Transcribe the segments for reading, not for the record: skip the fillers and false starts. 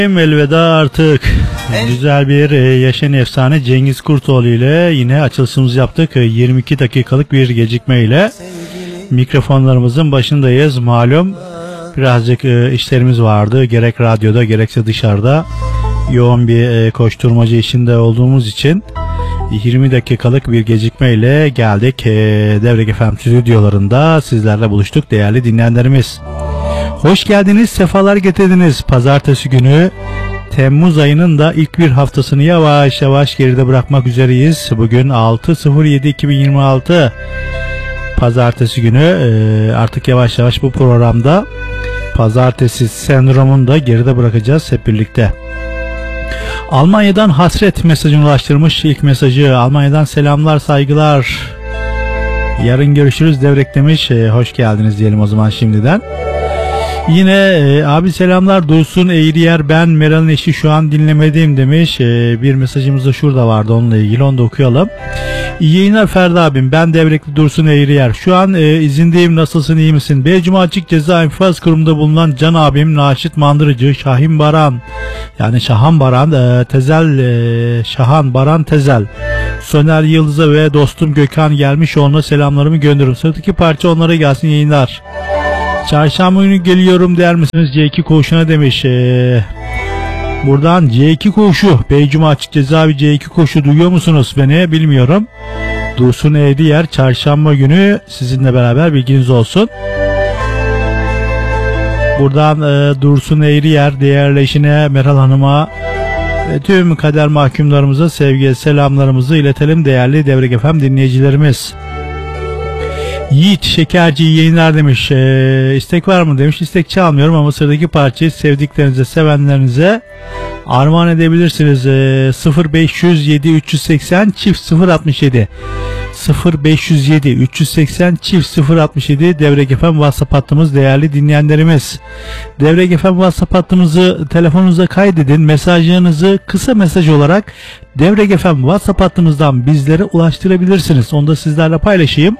Elveda artık. Güzel bir yaşayan efsane Cengiz Kurtoğlu ile yine açılışımızı yaptık. 22 dakikalık bir gecikmeyle mikrofonlarımızın başındayız. Malum birazcık işlerimiz vardı. Gerek radyoda gerekse dışarıda yoğun bir koşturmacı işinde olduğumuz için 20 dakikalık bir gecikmeyle geldik. Devrek FM stüdyolarında sizlerle buluştuk değerli dinleyenlerimiz. Hoş geldiniz, sefalar getirdiniz. Pazartesi günü Temmuz ayının da ilk bir haftasını yavaş yavaş geride bırakmak üzereyiz. Bugün 6.07.2026 Pazartesi günü. Artık yavaş yavaş bu programda Pazartesi sendromunu da geride bırakacağız hep birlikte. Almanya'dan hasret mesajını ulaştırmış. İlk mesajı Almanya'dan selamlar, saygılar. Yarın görüşürüz Devrek demiş. Hoş geldiniz diyelim o zaman şimdiden. Yine abi selamlar Dursun Eğriyer, ben Meral'ın eşi, şu an dinlemediğim demiş. Bir mesajımız da şurada vardı, onunla ilgili, onu da okuyalım. İyi yayınlar Ferdi abim, ben Devrekli Dursun Eğriyer, şu an izindeyim, nasılsın, iyi misin? Beycuma Açık Ceza İnfaz Kurumu'nda bulunan can abim Naşit Mandırıcı, Şahin Baran, yani Şahan Baran Tezel, Şahan Baran Tezel, Soner Yıldız'a ve dostum Gökhan gelmiş, onunla selamlarımı gönderiyorum. Sıradaki parça onlara gelsin, yayınlar. Çarşamba günü geliyorum der misiniz C2 koğuşuna demiş. Buradan C2 koğuşu, Beycuma Açık Cezaevi C2 koğuşu, duyuyor musunuz beni bilmiyorum. Dursun Eğriyer çarşamba günü sizinle beraber, bilginiz olsun. Buradan Dursun Eğriyer değerli eşine Meral Hanım'a ve tüm kader mahkumlarımıza sevgi selamlarımızı iletelim değerli Devrek FM dinleyicilerimiz. Yiğit Şekerci yayınlar demiş. İstek var mı demiş. İstek çalmıyorum ama sıradaki parçayı sevdiklerinize, sevenlerinize armağan edebilirsiniz. 0507 380 çift 067 0507 380 çift 067 Devrek FM WhatsApp hattımız değerli dinleyenlerimiz. Devrek FM WhatsApp hattımızı telefonunuza kaydedin. Mesajlarınızı kısa mesaj olarak Devrek FM WhatsApp hattımızdan bizlere ulaştırabilirsiniz. Onu da sizlerle paylaşayım.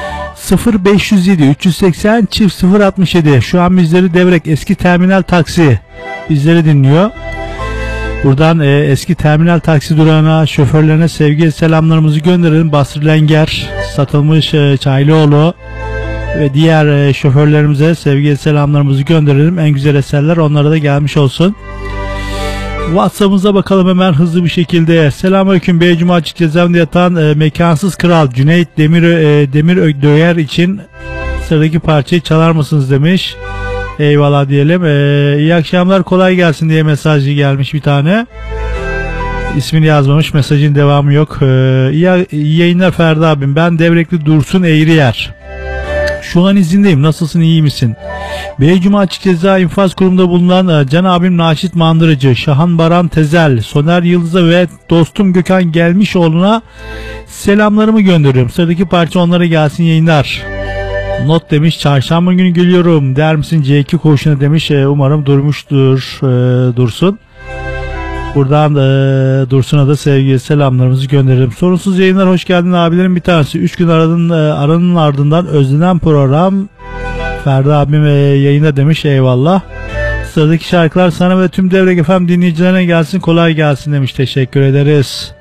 0507 380 çift 067. Şu an bizleri Devrek Eski Terminal Taksi bizleri dinliyor. Buradan eski terminal taksi durağına, şoförlerine sevgi selamlarımızı gönderelim. Basri Lenger, Satılmış Çaylıoğlu ve diğer şoförlerimize sevgi selamlarımızı gönderelim. En güzel eserler onlara da gelmiş olsun. WhatsApp'ımıza bakalım hemen hızlı bir şekilde. Selamünaleyküm, Beycuma Açık Cezaevinde yatan mekansız kral Cüneyt Demiröğer için sıradaki parçayı çalar mısınız demiş. Eyvallah diyelim. İyi akşamlar, kolay gelsin diye mesajı gelmiş bir tane. İsmini yazmamış, mesajın devamı yok. İyi yayınlar Ferdi abim, ben Devrekli Dursun Eğriyer. Şu an izindeyim, nasılsın, iyi misin? Beycuma Açık Ceza İnfaz Kurumu'nda bulunan can abim Naşit Mandırıcı, Şahan Baran Tezel, Soner Yıldız'a ve dostum Gökhan Gelmişoğlu'na selamlarımı gönderiyorum. Sıradaki parça onlara gelsin, yayınlar. Not demiş, çarşamba günü geliyorum der misin C2 koğuşuna demiş. Umarım durmuştur Dursun. Buradan Dursun'a da sevgi selamlarımızı gönderirim. Sorunsuz yayınlar, hoş geldin abilerim bir tanesi. 3 gün aranın ardından özlenen program Ferdi abim yayında demiş. Eyvallah. Sıradaki şarkılar sana ve tüm Devrek FM dinleyicilerine gelsin, kolay gelsin demiş. Teşekkür ederiz.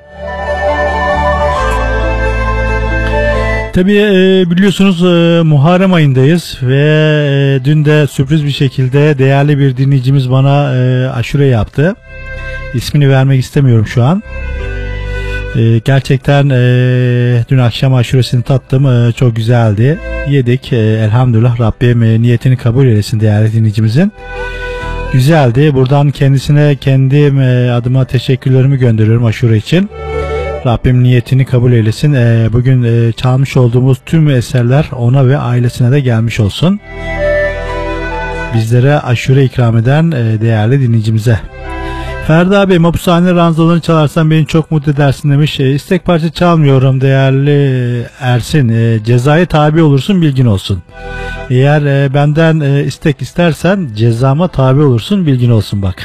Tabii biliyorsunuz Muharrem ayındayız ve dün de sürpriz bir şekilde değerli bir dinleyicimiz bana aşure yaptı. İsmini vermek istemiyorum şu an. Gerçekten dün akşam aşuresini tattım, çok güzeldi. Yedik, elhamdülillah, Rabbim niyetini kabul eylesin değerli dinleyicimizin. Güzeldi. Buradan kendisine kendim adıma teşekkürlerimi gönderiyorum aşure için. Rabbim niyetini kabul eylesin. Bugün çalmış olduğumuz tüm eserler ona ve ailesine de gelmiş olsun. Bizlere aşure ikram eden değerli dinleyicimize. Ferdi abi, Mapushane ranzalarını çalarsan beni çok mutlu edersin demiş. İstek parça çalmıyorum değerli Ersin. Cezaya tabi olursun, bilgin olsun. Eğer benden istek istersen cezama tabi olursun, bilgin olsun bak.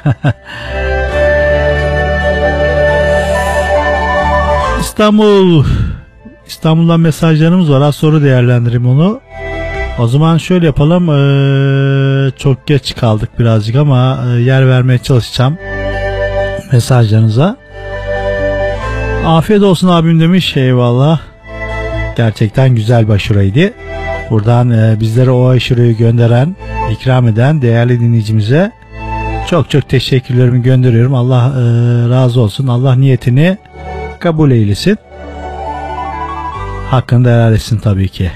İstanbul'dan mesajlarımız var. Az sonra değerlendireyim onu. O zaman şöyle yapalım. Çok geç kaldık birazcık ama yer vermeye çalışacağım mesajlarınıza. Afiyet olsun abim demiş. Eyvallah. Gerçekten güzel başarıydı. Buradan bizlere o aşırıyı gönderen, ikram eden değerli dinleyicimize çok çok teşekkürlerimi gönderiyorum. Allah razı olsun. Allah niyetini kabul eylesin. Hakkını helal etsin tabii ki.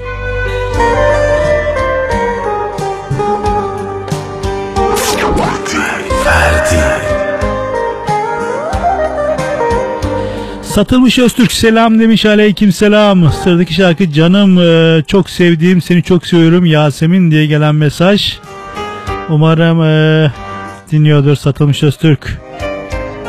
Satılmış Öztürk selam demiş, aleyküm selam. Sıradaki şarkı canım çok sevdiğim, seni çok seviyorum Yasemin diye gelen mesaj. Umarım dinliyordur Satılmış Öztürk.